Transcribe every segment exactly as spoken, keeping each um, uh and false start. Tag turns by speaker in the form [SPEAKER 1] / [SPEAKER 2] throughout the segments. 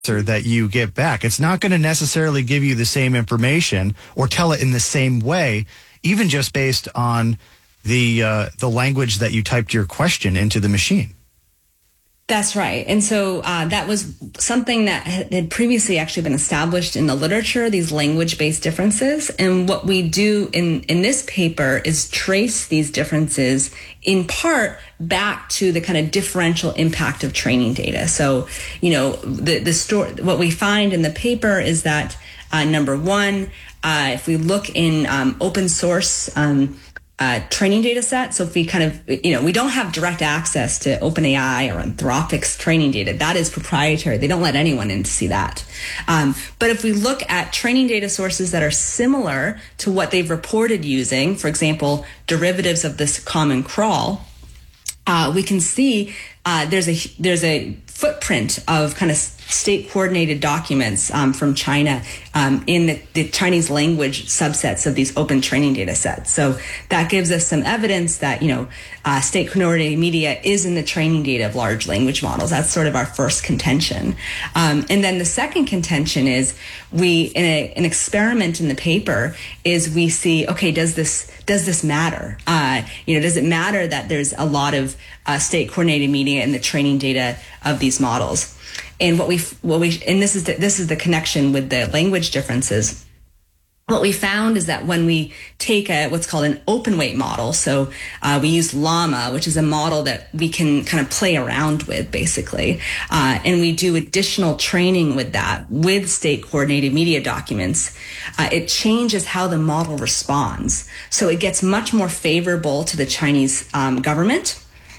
[SPEAKER 1] answer that you get back. It's not going to necessarily give you the same information or tell it in the same way, even just based on the uh, the language that you typed your question into the machine.
[SPEAKER 2] That's right. And so uh, that was something that had previously actually been established in the literature, these language-based differences. And what we do in, in this paper is trace these differences in part back to the kind of differential impact of training data. So, you know, the, the story, what we find in the paper is that, uh, number one, uh, if we look in um, open source um Uh, training data set. So if we kind of, you know, we don't have direct access to OpenAI or Anthropic's training data. That is proprietary. They don't let anyone in to see that. Um, but if we look at training data sources that are similar to what they've reported using, for example, derivatives of this common crawl, uh, we can see uh, there's a there's a footprint of kind of state coordinated documents um, from China um, in the, the Chinese language subsets of these open training data sets. So that gives us some evidence that, you know, uh, state coordinated media is in the training data of large language models. That's sort of our first contention. Um, and then the second contention is we, in a, an experiment in the paper, is we see, okay, does this does this matter? Uh, you know, does it matter that there's a lot of uh, state coordinated media in the training data of these models? And what we, what we, and this is the, this is the connection with the language differences. What we found is that when we take a what's called an open weight model, so uh, we use Llama, which is a model that we can kind of play around with, basically, uh, and we do additional training with that with state coordinated media documents, uh, it changes how the model responds. So it gets much more favorable to the Chinese um, government.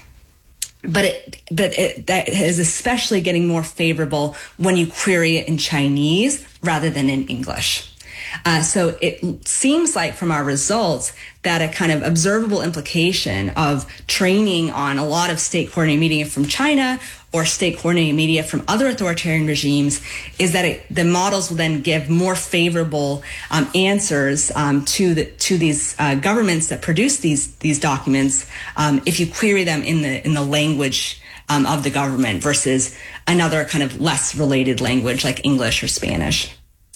[SPEAKER 2] But it, but it, that is especially getting more favorable when you query it in Chinese rather than in English. Uh, so it seems like from our results that a kind of observable implication of training on a lot of state coordinated media from China or state coordinated media from other authoritarian regimes is that it, the models will then give more favorable um, answers um, to the to these uh, governments that produce these these documents um, if you query them in the in the language um, of the government versus another kind of less related language like English or Spanish.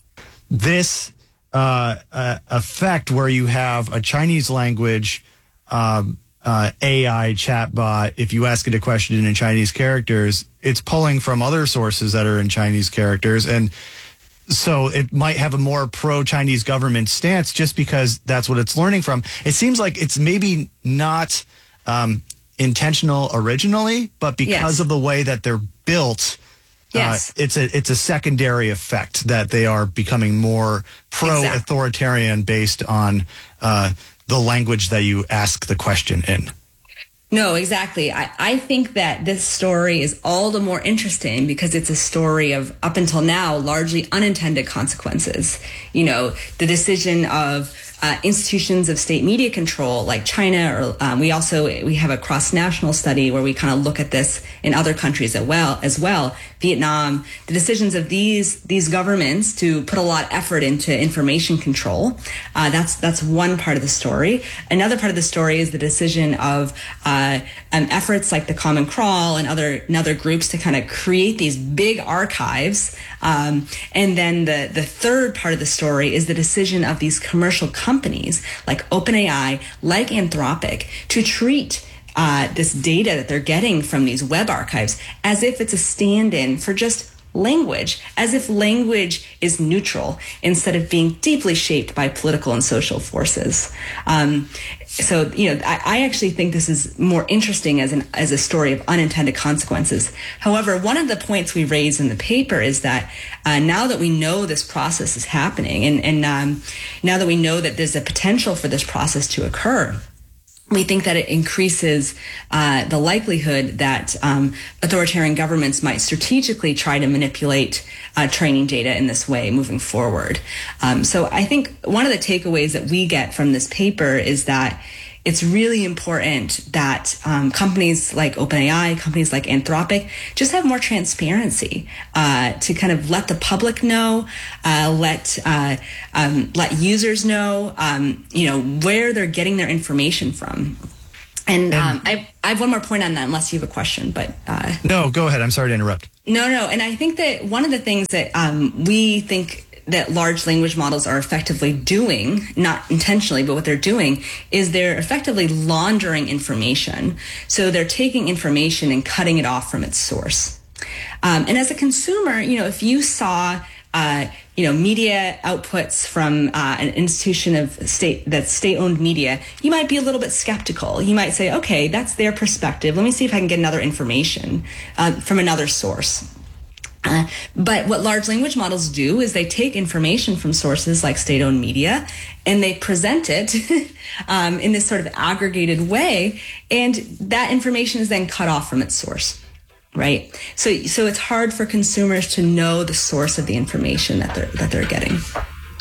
[SPEAKER 1] This uh, uh, effect where you have a Chinese language um, uh, A I chatbot, if you ask it a question in Chinese characters, it's pulling from other sources that are in Chinese characters. And so it might have a more pro-Chinese government stance just because that's what it's learning from. It seems like it's maybe not um, intentional originally, but because yes. of the way that they're built,
[SPEAKER 2] Yes.
[SPEAKER 1] Uh, it's a it's a secondary effect that they are becoming more pro-authoritarian exactly. based on uh, the language that you ask the question in.
[SPEAKER 2] No, exactly. I, I think that this story is all the more interesting because it's a story of, up until now, largely unintended consequences. You know, the decision of Uh, institutions of state media control like China, or um, we also we have a cross-national study where we kind of look at this in other countries as well. As well, Vietnam, the decisions of these these governments to put a lot of effort into information control. Uh, that's that's one part of the story. Another part of the story is the decision of uh, um, efforts like the Common Crawl and other and other groups to kind of create these big archives. Um, and then the the third part of the story is the decision of these commercial companies companies like OpenAI, like Anthropic, to treat uh, this data that they're getting from these web archives as if it's a stand-in for just language, as if language is neutral instead of being deeply shaped by political and social forces. Um, so, you know, I, I actually think this is more interesting as an as a story of unintended consequences. However, one of the points we raise in the paper is that uh, now that we know this process is happening, and, and um, now that we know that there's a potential for this process to occur, we think that it increases uh, the likelihood that um, authoritarian governments might strategically try to manipulate uh, training data in this way moving forward. Um, so I think one of the takeaways that we get from this paper is that it's really important that um, companies like OpenAI, companies like Anthropic, just have more transparency uh, to kind of let the public know, uh, let uh, um, let users know, um, you know, where they're getting their information from. And, and um, I, I have one more point on that, unless you have a question. But uh,
[SPEAKER 1] no, go ahead. I'm sorry to interrupt.
[SPEAKER 2] No, no. And I think that one of the things that um, we think that large language models are effectively doing, not intentionally, but what they're doing is they're effectively laundering information. So they're taking information and cutting it off from its source. Um, and as a consumer, you know, if you saw, uh, you know, media outputs from uh, an institution of state that's state-owned media, you might be a little bit skeptical. You might say, okay, that's their perspective. Let me see if I can get another information uh, from another source. Uh, but what large language models do is they take information from sources like state-owned media and they present it um, in this sort of aggregated way, and that information is then cut off from its source, right? So, so it's hard for consumers to know the source of the information that they're that they're getting.